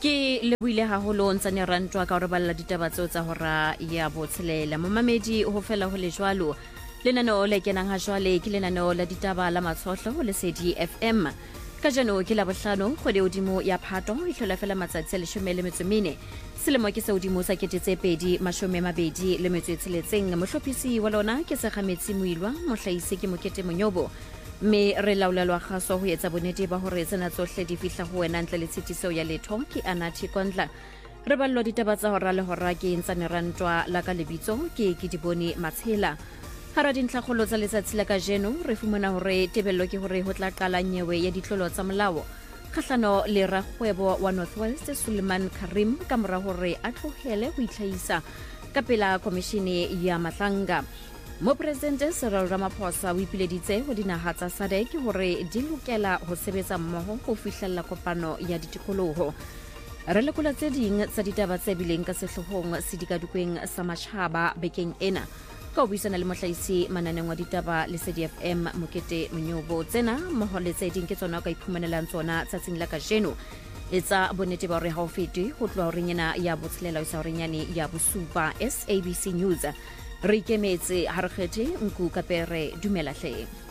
Ke leboile haholo ntsane rantwa ka hore balla ditaba tseo tsa hora ya botshelela momamedi ho fela ho le jwalo lenaneo le kenang ha jwale ke lenaneo la ditaba la matshohlo ho Lesedi FM ka jano ke la bohlano kgwedi hodimo ya Phato e hlola fela matsatsi a 14 selemo ke se hodimo sa 2026 mohlophisi wa lona ke Sekgametsi Moilwa mohlahisi ke Mokete Monyobo me re laolalwa kgaso ho etsa bonnete ba hore tsena tsohle di fihla ho wena ntle le tshitiso ya letho ke Anathi Kondla re ballwa ditaba tsa hora le hora ke ntsane rantwa la ka lebitso ke Dibone Matshela hara dintlhakgolo tsa letsatsi la kajeno re fumana hore tebello ke hore ho tla qala nyewe ya ditlolo tsa molao kgahlano le rakgwebo wa Northwest Suleiman Karim ka mora hore a tlohele ho itlhahisa ka pela komishene ya Matlanga Mopresidente Cyril Ramaphosa o ipileditse ho dinaha tsa SADC hore di lokela ho sebetsa mmoho ho fihlella kopano ya ditikoloho. Re lekola tse ding tsa ditaba tse bileng ka sehlohong sedikadukweng sa matjhaba bekeng ena. Ka ho buisana le mohlahisi mananeng wa ditaba Lesedi FM Mokete Monyobo tsena mmoho le tse ding ke tsona ka iphumanelang tsona tsatsing la kajeno. Etsa bonnete ba hore ha o fete ho tloha horeng ena ya botshelela isa horeng yane ya bosupa SABC News. Re ikemetse ha re kgethe nku kapere dumela hle